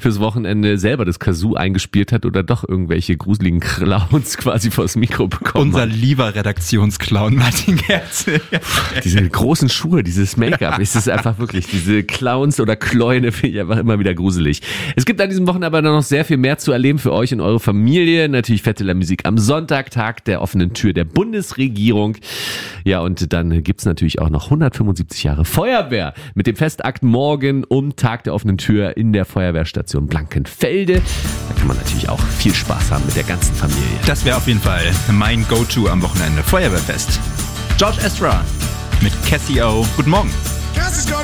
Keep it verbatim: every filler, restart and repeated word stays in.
fürs Wochenende selber das Kazoo eingespielt hat oder doch irgendwelche gruseligen Clowns quasi vors Mikro bekommen Unser hat. lieber Redaktionsclown Martin Gerzel. Diese großen Schuhe, dieses Make-up, es ist einfach wirklich, diese Clowns oder Kläune finde ich einfach immer wieder gruselig. Es gibt an diesem Wochenende aber noch sehr viel mehr zu erleben für euch und eure Familie. Natürlich Fête de la Musique am Sonntag, Tag der offenen Tür der Bundesregierung. Ja, und dann gibt's natürlich auch noch hundertfünfundsiebzig Jahre Feuerwehr mit dem Festakt morgen um Tag der offenen Tür in der Feuerwehrstation Blankenfelde. Da kann man natürlich auch viel Spaß haben mit der ganzen Familie. Das wäre auf jeden Fall mein Go-To am Wochenende. Feuerwehrfest. George Ezra mit Cassie O. Guten Morgen.